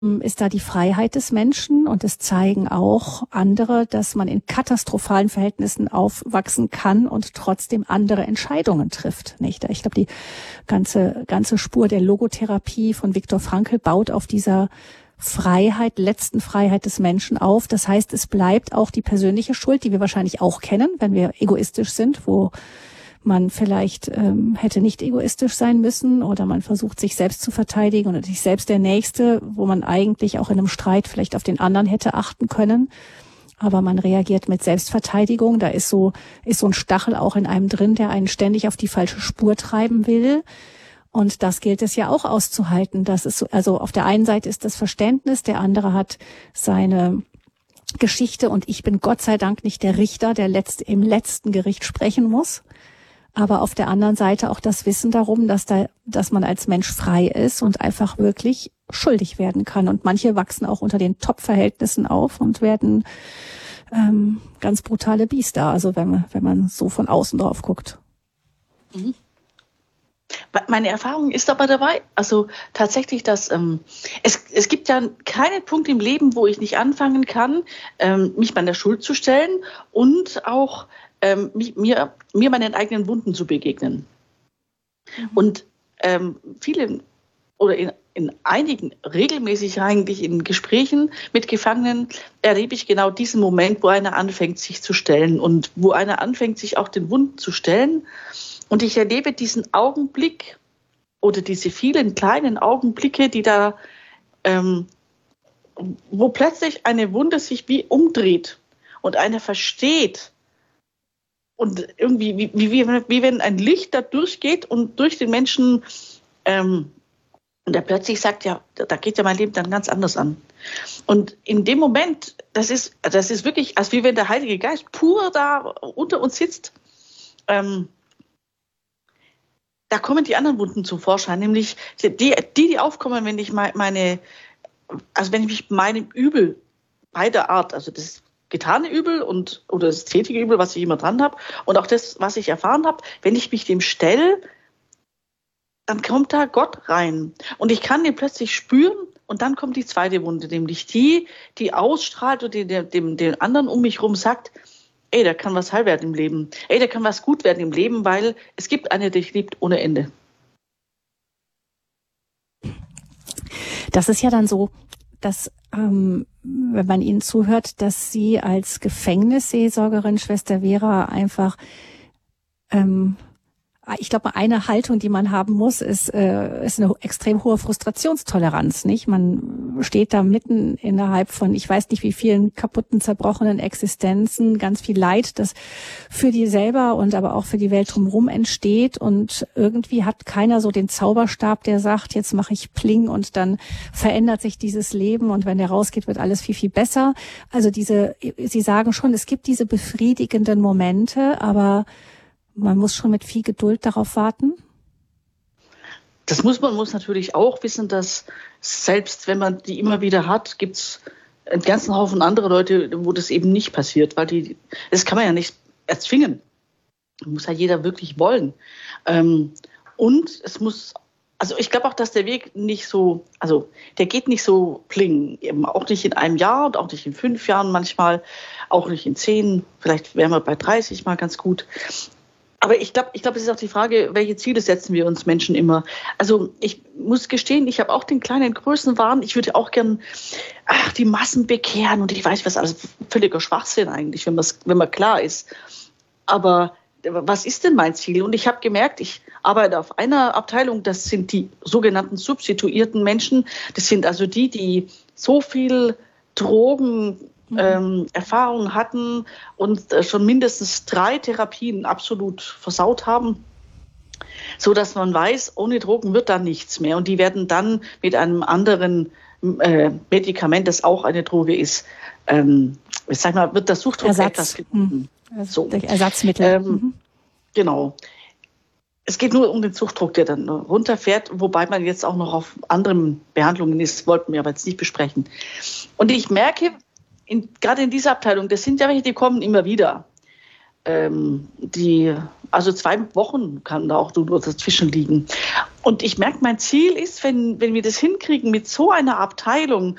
ist da die Freiheit des Menschen, und es zeigen auch andere, dass man in katastrophalen Verhältnissen aufwachsen kann und trotzdem andere Entscheidungen trifft, nicht? Ich glaube, die ganze Spur der Logotherapie von Viktor Frankl baut auf dieser Freiheit, letzten Freiheit des Menschen auf. Das heißt, es bleibt auch die persönliche Schuld, die wir wahrscheinlich auch kennen, wenn wir egoistisch sind, wo man vielleicht hätte nicht egoistisch sein müssen, oder man versucht, sich selbst zu verteidigen oder sich selbst der Nächste, wo man eigentlich auch in einem Streit vielleicht auf den anderen hätte achten können. Aber man reagiert mit Selbstverteidigung. Da ist so ein Stachel auch in einem drin, der einen ständig auf die falsche Spur treiben will. Und das gilt es ja auch auszuhalten. Das ist so, also auf der einen Seite ist das Verständnis, der andere hat seine Geschichte, und ich bin Gott sei Dank nicht der Richter, der im letzten Gericht sprechen muss. Aber auf der anderen Seite auch das Wissen darum, dass man als Mensch frei ist und einfach wirklich schuldig werden kann. Und manche wachsen auch unter den Top-Verhältnissen auf und werden ganz brutale Biester. Also wenn man so von außen drauf guckt. Mhm. Meine Erfahrung ist aber dabei, also tatsächlich, dass es gibt ja keinen Punkt im Leben, wo ich nicht anfangen kann, mich meiner Schuld zu stellen und auch mir meinen eigenen Wunden zu begegnen. Mhm. Und viele oder in einigen, regelmäßig eigentlich in Gesprächen mit Gefangenen erlebe ich genau diesen Moment, wo einer anfängt, sich zu stellen und wo einer anfängt, sich auch den Wunden zu stellen. Und ich erlebe diesen Augenblick oder diese vielen kleinen Augenblicke, die da, wo plötzlich eine Wunde sich wie umdreht und einer versteht, und irgendwie, wie wenn ein Licht da durchgeht und durch den Menschen, und er plötzlich sagt, ja, da geht ja mein Leben dann ganz anders an. Und in dem Moment, das ist wirklich, als wie wenn der Heilige Geist pur da unter uns sitzt, da kommen die anderen Wunden zum Vorschein, nämlich die aufkommen, wenn ich wenn ich mich meinem Übel beider Art, also das getane Übel oder das tätige Übel, was ich immer dran habe, und auch das, was ich erfahren habe, wenn ich mich dem stelle, dann kommt da Gott rein. Und ich kann den plötzlich spüren, und dann kommt die zweite Wunde, nämlich die ausstrahlt und den anderen um mich herum sagt, ey, da kann was heil werden im Leben. Ey, da kann was gut werden im Leben, weil es gibt eine, die dich liebt ohne Ende. Das ist ja dann so, dass, wenn man Ihnen zuhört, dass Sie als Gefängnisseelsorgerin, Schwester Vera, einfach, ich glaube, eine Haltung, die man haben muss, ist eine extrem hohe Frustrationstoleranz, nicht? Man steht da mitten innerhalb von, ich weiß nicht wie vielen kaputten, zerbrochenen Existenzen, ganz viel Leid, das für die selber und aber auch für die Welt drumherum entsteht, und irgendwie hat keiner so den Zauberstab, der sagt, jetzt mache ich Pling und dann verändert sich dieses Leben, und wenn der rausgeht, wird alles viel, viel besser. Also Sie sagen schon, es gibt diese befriedigenden Momente, aber man muss schon mit viel Geduld darauf warten. Man muss natürlich auch wissen, dass selbst wenn man die immer wieder hat, gibt es einen ganzen Haufen andere Leute, wo das eben nicht passiert, weil das kann man ja nicht erzwingen. Das muss ja jeder wirklich wollen. Und es muss, also ich glaube auch, dass der Weg nicht so, also der geht nicht so pling, eben auch nicht in einem Jahr und auch nicht in 5 Jahren manchmal, auch nicht in 10, vielleicht wären wir bei 30 mal ganz gut. Aber ich glaube, es ist auch die Frage, welche Ziele setzen wir uns Menschen immer? Also ich muss gestehen, ich habe auch den kleinen Größenwahn. Ich würde auch gern die Massen bekehren, und ich weiß, was alles völliger Schwachsinn eigentlich, wenn man klar ist. Aber was ist denn mein Ziel? Und ich habe gemerkt, ich arbeite auf einer Abteilung, das sind die sogenannten substituierten Menschen. Das sind also die so viel Drogen Erfahrungen hatten und schon mindestens 3 Therapien absolut versaut haben, so dass man weiß, ohne Drogen wird da nichts mehr. Und die werden dann mit einem anderen Medikament, das auch eine Droge ist, wird das Suchtdruck etwas genommen. So. Ersatzmittel. Genau. Es geht nur um den Suchtdruck, der dann runterfährt, wobei man jetzt auch noch auf anderen Behandlungen ist, wollten wir aber jetzt nicht besprechen. Und ich merke, gerade in dieser Abteilung, das sind ja welche, die kommen immer wieder. Also 2 Wochen kann da auch nur dazwischen liegen. Und ich merke, mein Ziel ist, wenn wir das hinkriegen mit so einer Abteilung,